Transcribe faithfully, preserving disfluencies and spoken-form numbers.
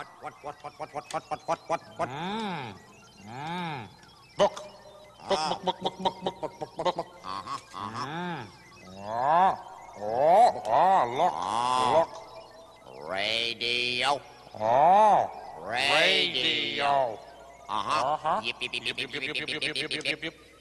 what what what what what what what what what what อืมอืมบึกบึกบึกบึกบึกบึกบึกบึกบึกบึกอ่าฮะอ่าฮะอืมอ๋ออ๋ออ๋อล็อกล็อก radio อ๋อ radio radio อ่าฮะอ่าฮะยิบยิบยิบยิบยิบยิบยิบยิบยิบยิบยิบ